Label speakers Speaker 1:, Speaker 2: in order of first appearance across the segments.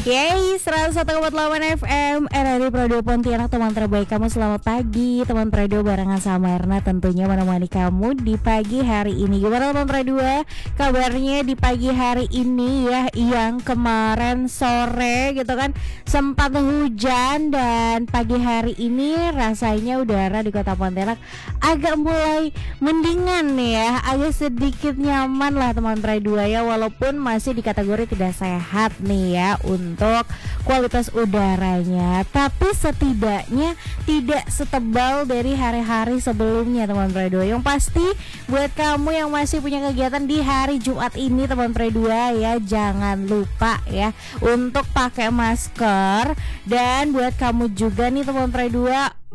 Speaker 1: Yeay, 101,8 FM RRI Pradio Pontianak, teman terbaik kamu. Selamat pagi teman Pradio, barengan sama Erna tentunya menemani kamu di pagi hari ini. Gimana teman Pradio kabarnya di pagi hari ini ya? Yang kemarin sore gitu kan sempat hujan, dan pagi hari ini rasanya udara di kota Pontianak agak mulai mendingan nih ya, agak sedikit nyaman lah teman Pradio ya, walaupun masih di kategori tidak sehat nih ya untuk kualitas udaranya, tapi setidaknya tidak setebal dari hari-hari sebelumnya teman Pradio. Yang pasti buat kamu yang masih punya kegiatan di hari Jumat ini teman Pradio ya, jangan lupa ya untuk pakai masker, dan buat kamu juga nih teman Pradio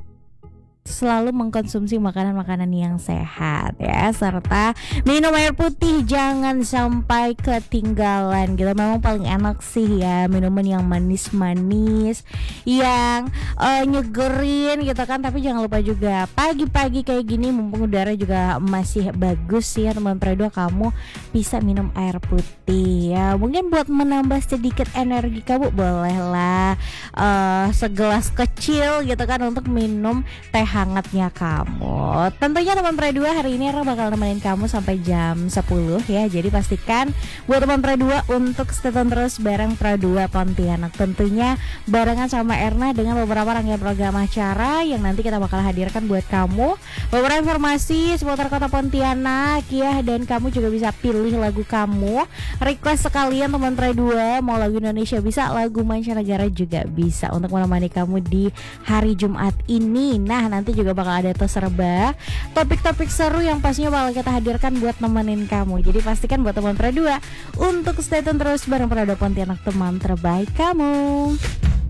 Speaker 1: selalu mengkonsumsi makanan-makanan yang sehat ya, serta minum air putih jangan sampai ketinggalan gitu. Memang paling enak sih ya minuman yang manis-manis, yang nyegerin gitu kan, tapi jangan lupa juga pagi-pagi kayak gini mumpung udara juga masih bagus ya teman Pradio, kamu bisa minum air putih ya, mungkin buat menambah sedikit energi kamu bolehlah segelas kecil gitu kan untuk minum teh hangatnya kamu. Tentunya teman Pradio hari ini Era bakal nemenin kamu sampai jam 10 ya. Jadi pastikan buat teman Pradio untuk stay tune terus bareng Pradio Pontianak. Tentunya barengan sama Erna dengan beberapa rangkaian program acara yang nanti kita bakal hadirkan buat kamu. Beberapa informasi seputar kota Pontianak ya, dan kamu juga bisa pilih lagu kamu. Request sekalian teman Pradio, mau lagu Indonesia bisa, lagu mancanegara juga bisa, untuk menemani kamu di hari Jumat ini. Nah, nanti juga bakal ada serba topik-topik seru yang pastinya bakal kita hadirkan buat nemenin kamu. Jadi pastikan buat teman Pradio untuk stay tune terus bareng Pradio Pontianak, teman terbaik kamu.